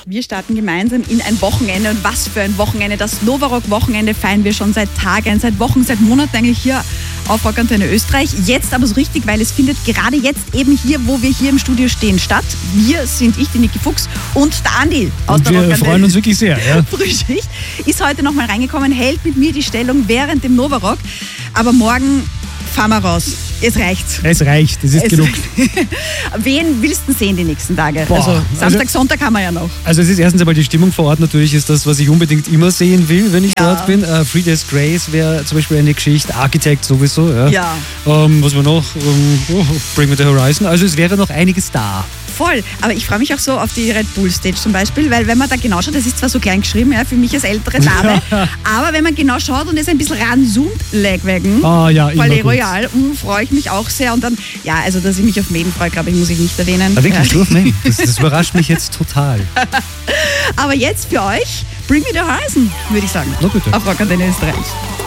Wir starten gemeinsam in ein Wochenende. Und was für ein Wochenende. Das Novarock-Wochenende feiern wir schon seit Tagen, seit Wochen, seit Monaten eigentlich hier auf Rock Antenne Österreich. Jetzt aber so richtig, weil es findet gerade jetzt eben hier, wo wir hier im Studio stehen, statt. Wir sind ich, die Niki Fuchs und der Andi aus der Rock Antenne. Wir freuen uns wirklich sehr. Ja. Frühschicht ist heute nochmal reingekommen, hält mit mir die Stellung während dem Novarock. Aber morgen fahren wir raus. Es reicht. Es reicht, es ist genug. Wen willst du sehen die nächsten Tage? Also Samstag, Sonntag haben wir ja noch. Also es ist erstens einmal die Stimmung vor Ort natürlich, ist das, was ich unbedingt immer sehen will, wenn ich dort bin. 3 Days Grace wäre zum Beispiel eine Geschichte, Architect sowieso. Ja. Was wir noch? Bring Me The Horizon. Also es wäre noch einiges da. Voll, aber ich freue mich auch so auf die Red Bull Stage zum Beispiel, weil wenn man da genau schaut, das ist zwar so klein geschrieben, ja, für mich als ältere Dame, aber wenn man genau schaut und es ein bisschen ranzoomt, Lagwagon, Palais Royal, freue ich mich auch sehr und dann, also dass ich mich auf Maiden freue, glaube ich, muss ich nicht erwähnen. Aber wirklich, du auf Maiden? Das überrascht mich jetzt total. Aber jetzt für euch, Bring Me The Horizon, würde ich sagen. Na bitte. Auf Rock Antenne Österreich.